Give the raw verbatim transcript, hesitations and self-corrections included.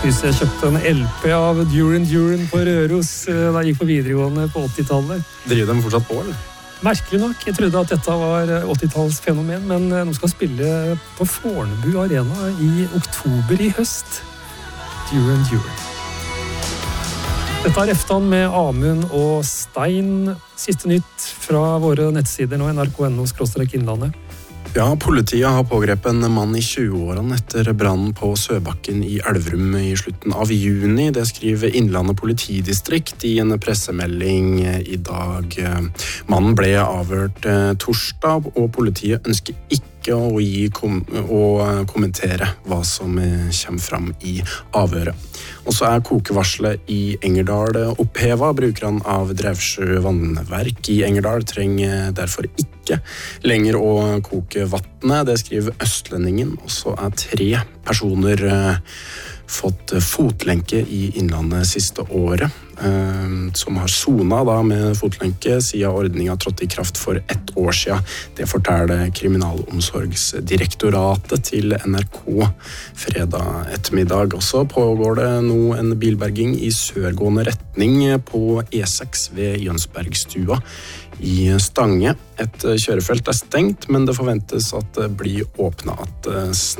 Husker jeg kjøpte en L P av Duran Duran på Røros da jeg gikk på videregående på åttitallet. Driver de fortsatt på, eller? Merkelig nok, jeg trodde at dette var åttitallsfenomen, men de skal spille på Fornebu Arena i oktober i høst. Duran Duran. Dette er Eftan med Amund og Stein. Siste nytt fra våre nettsider nå, N R K punktum N O skråstrek Innlandet. Ja, politiet har pågrepet en mann i tjueårene etter brannen på Søbakken i Elverum i slutten av juni. Det skriver Innlandet politidistrikt i en pressemelding i dag. Mannen ble avhørt torsdag, og politiet ønsker ikke å, gi kom- å kommentere hva som kommer fram i avhøret. Og så er kokevarselet i Engerdal opphevet. Brukerne av Drevsjø vannverk i Engerdal trenger derfor ikke lenger å koke vattnet. Det skriver Østlendingen. Og så er tre personer fått fotlenke i Innlandet siste året, som har sonet da med fotlenke siden ordningen trådte i kraft for ett år siden. Det forteller Kriminalomsorgsdirektoratet til N R K fredag ettermiddag. Også pågår det nå en bilberging i sørgående retning på E seks ved Jønsbergstua i Stange. Et kjørefelt er stengt, men det forventes at det blir åpnet at